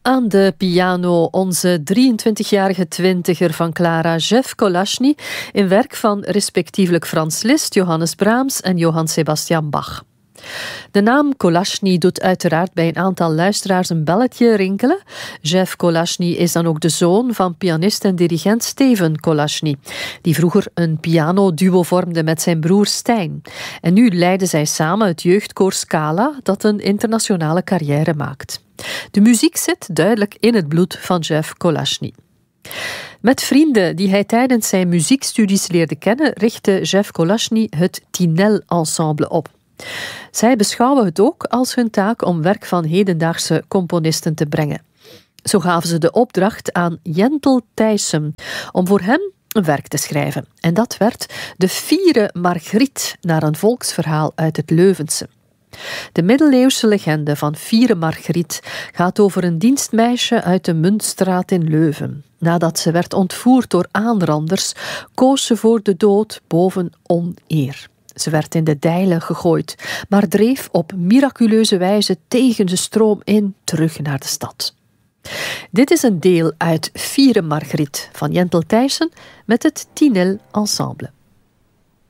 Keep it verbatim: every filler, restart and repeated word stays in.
Aan de piano onze drieëntwintigjarige twintiger van Clara, Jeff Kolachny, in werk van respectievelijk Franz Liszt, Johannes Brahms en Johann Sebastian Bach. De naam Kolachny doet uiteraard bij een aantal luisteraars een belletje rinkelen. Jeff Kolachny is dan ook de zoon van pianist en dirigent Steven Kolachny, die vroeger een pianoduo vormde met zijn broer Stijn. En nu leiden zij samen het jeugdkoor Scala, dat een internationale carrière maakt. De muziek zit duidelijk in het bloed van Jeff Kolachny. Met vrienden die hij tijdens zijn muziekstudies leerde kennen, richtte Jeff Kolachny het Tinel Ensemble op. Zij beschouwen het ook als hun taak om werk van hedendaagse componisten te brengen. Zo gaven ze de opdracht aan Jentel Thijssen om voor hem een werk te schrijven. En dat werd De Fiere Margriet, naar een volksverhaal uit het Leuvense. De middeleeuwse legende van Fiere Margriet gaat over een dienstmeisje uit de Muntstraat in Leuven. Nadat ze werd ontvoerd door aanranders, koos ze voor de dood boven oneer. Ze werd in de Dijlen gegooid, maar dreef op miraculeuze wijze tegen de stroom in terug naar de stad. Dit is een deel uit Fiere Margriet van Jentel Thijssen met het Tinel Ensemble.